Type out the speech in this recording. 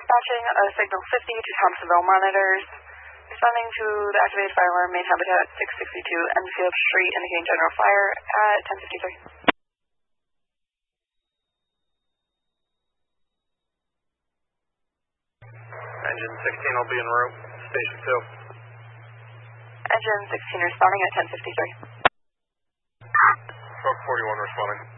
dispatching signal 50 to Thompsonville monitors. Responding to the activated fire alarm, main habitat 662 Enfield Street, indicating general fire at 10:53. Engine 16 will be en route, station 2. Engine 16 responding at 10:53. Truck 41 responding.